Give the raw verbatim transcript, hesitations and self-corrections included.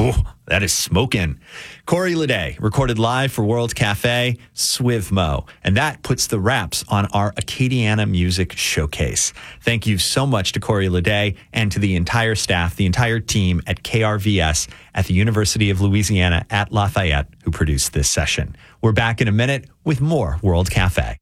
Oh, that is smoking. Corey Lede recorded live for World Cafe, Swivmo. And that puts the wraps on our Acadiana Music Showcase. Thank you so much to Corey Lede and to the entire staff, the entire team at K R V S at the University of Louisiana at Lafayette who produced this session. We're back in a minute with more World Cafe.